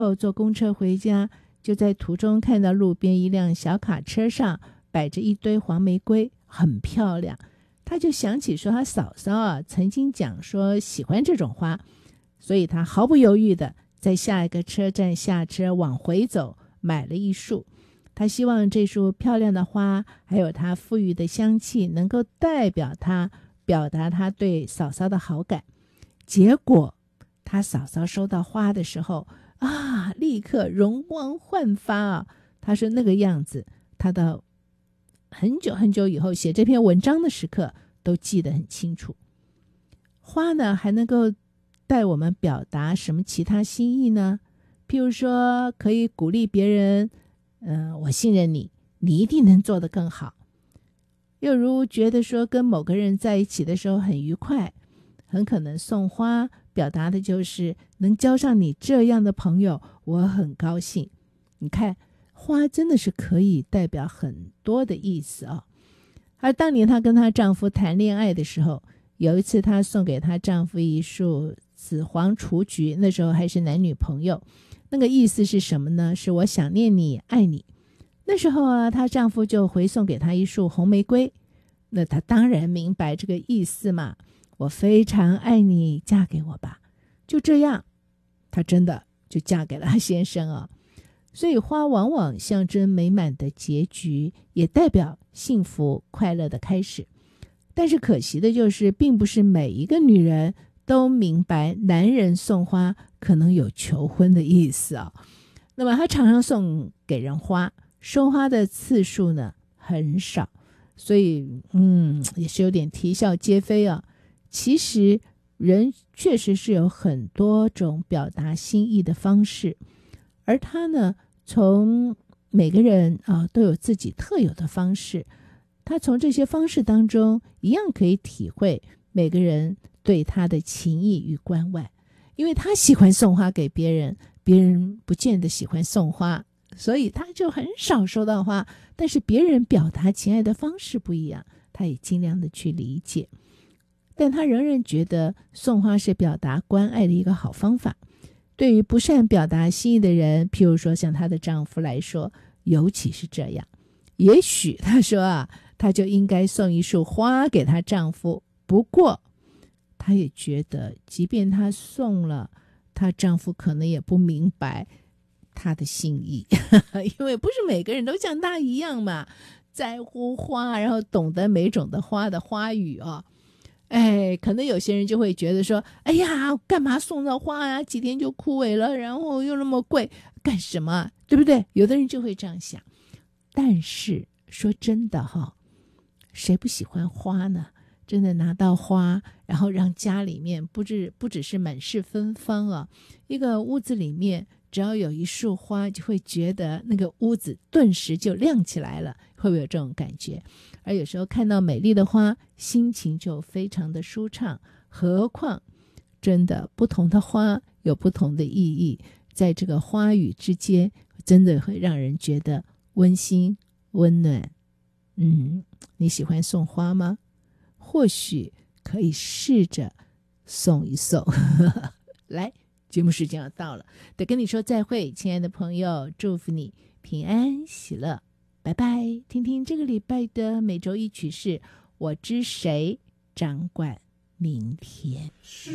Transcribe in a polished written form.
坐公车回家，就在途中看到路边一辆小卡车上摆着一堆黄玫瑰，很漂亮。他就想起说他嫂嫂曾经讲说喜欢这种花，所以他毫不犹豫的在下一个车站下车往回走，买了一束。他希望这束漂亮的花还有它馥郁的香气能够代表他，表达他对嫂嫂的好感。结果他嫂嫂收到花的时候立刻容光焕发他说那个样子，他到很久很久以后写这篇文章的时刻都记得很清楚。花呢还能够带我们表达什么其他心意呢？譬如说可以鼓励别人，我信任你，你一定能做得更好。又如觉得说跟某个人在一起的时候很愉快，很可能送花表达的就是能交上你这样的朋友，我很高兴。你看花真的是可以代表很多的意思而当年她跟她丈夫谈恋爱的时候，有一次她送给她丈夫一束紫黄雏菊，那时候还是男女朋友。那个意思是什么呢？是我想念你，爱你。那时候她丈夫就回送给她一束红玫瑰，那她当然明白这个意思嘛，我非常爱你，嫁给我吧。就这样，她真的就嫁给了她先生所以花往往象征美满的结局，也代表幸福快乐的开始。但是可惜的就是并不是每一个女人都明白男人送花可能有求婚的意思那么他常常送给人花，收花的次数呢很少，所以也是有点啼笑皆非其实人确实是有很多种表达心意的方式，而他呢从每个人都有自己特有的方式，他从这些方式当中一样可以体会每个人对他的情谊与关怀。因为他喜欢送花给别人，别人不见得喜欢送花，所以他就很少收到花，但是别人表达情爱的方式不一样，他也尽量的去理解。但他仍然觉得送花是表达关爱的一个好方法。对于不善表达心意的人，譬如说像她的丈夫来说，尤其是这样。也许她说她就应该送一束花给她丈夫，不过她也觉得即便她送了，她丈夫可能也不明白她的心意因为不是每个人都像她一样嘛，在乎花，然后懂得每种的花的花语可能有些人就会觉得说，哎呀，干嘛送到花呀？几天就枯萎了，然后又那么贵，干什么？对不对？有的人就会这样想。但是说真的谁不喜欢花呢？真的拿到花，然后让家里面不只是满室芬芳一个屋子里面只要有一束花，就会觉得那个屋子顿时就亮起来了，会不会有这种感觉？而有时候看到美丽的花，心情就非常的舒畅。何况真的不同的花有不同的意义，在这个花语之间真的会让人觉得温馨温暖。你喜欢送花吗？或许可以试着送一送来，节目时间要到了，得跟你说再会，亲爱的朋友，祝福你平安喜乐，拜拜。听听这个礼拜的每周一曲是我知谁掌管明天。